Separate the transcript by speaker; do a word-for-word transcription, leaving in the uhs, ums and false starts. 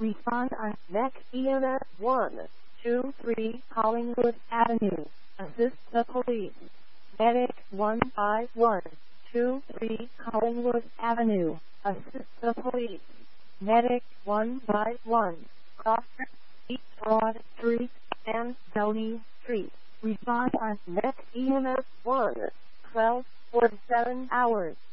Speaker 1: Respond on next E M S one two three Collingwood Avenue. Assist the police. Medic one five one two three Collingwood Avenue. Assist the police. Medic one five one Crawford Street, Broad Street, and Downey Street. Respond on next E M S one twelve forty-seven hours.